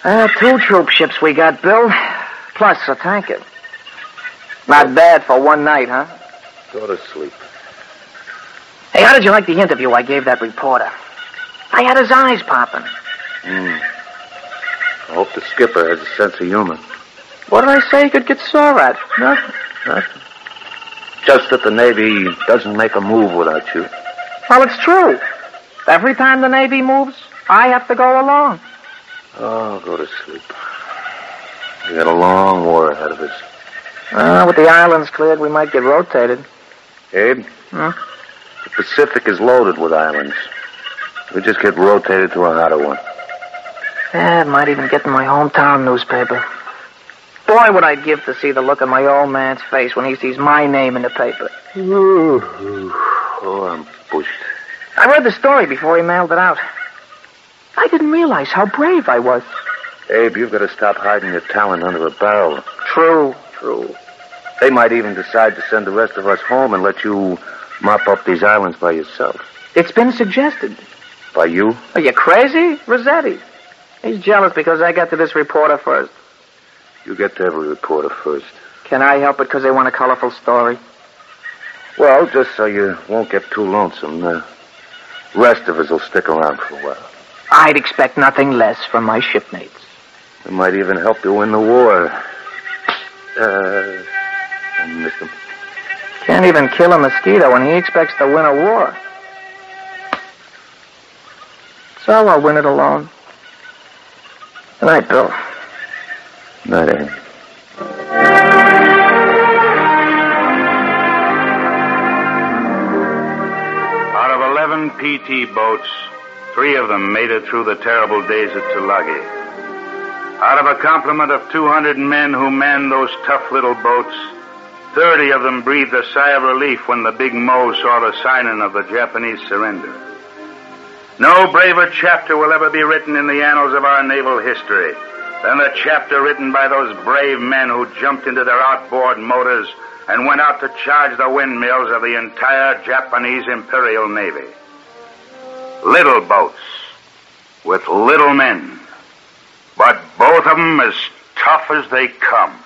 2 troop ships we got, Bill. Plus a tanker. Not bad for one night, huh? Go to sleep. Hey, how did you like the interview I gave that reporter? I had his eyes popping. I hope the skipper has a sense of humor. What did I say he could get sore at? Nothing. Just that the Navy doesn't make a move without you. Well, it's true. Every time the Navy moves, I have to go along. Oh, go to sleep. We got a long war ahead of us. With the islands cleared, we might get rotated. Abe? Huh? The Pacific is loaded with islands. We just get rotated to a hotter one. Yeah, it might even get in my hometown newspaper. Boy, would I give to see the look on my old man's face when he sees my name in the paper. Oh, I'm bushed. I read the story before he mailed it out. I didn't realize how brave I was. Abe, you've got to stop hiding your talent under a barrel. True. They might even decide to send the rest of us home and let you mop up these islands by yourself. It's been suggested. By you? Are you crazy? Rossetti. He's jealous because I got to this reporter first. You get to every reporter first. Can I help it because they want a colorful story? Well, just so you won't get too lonesome, the rest of us will stick around for a while. I'd expect nothing less from my shipmates. We might even help you win the war. I missed him. Can't even kill a mosquito when he expects to win a war. So I'll win it alone. Good night, Bill. Night, Abe. Out of 11 PT boats, 3 of them made it through the terrible days at Tulagi. Out of a complement of 200 men who manned those tough little boats, 30 of them breathed a sigh of relief when the Big Mo saw the signing of the Japanese surrender. No braver chapter will ever be written in the annals of our naval history than the chapter written by those brave men who jumped into their outboard motors and went out to charge the windmills of the entire Japanese Imperial Navy. Little boats with little men, but both of them as tough as they come.